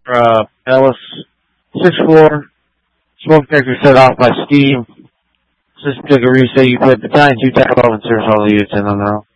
Ellis. 6-4. Smoke detector set off by Steve. Assistant Picker say you put battalion 2 tap officers all the units in on the row.